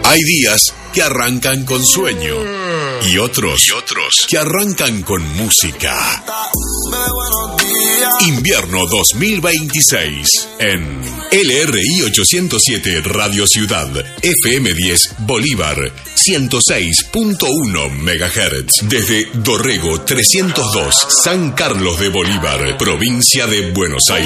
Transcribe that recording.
Hay días que arrancan con sueño y otros que arrancan con música. Invierno 2026 en LRI 807 Radio Ciudad, FM 10 Bolívar, 106.1 MHz. Desde Dorrego 302, San Carlos de Bolívar, provincia de Buenos Aires.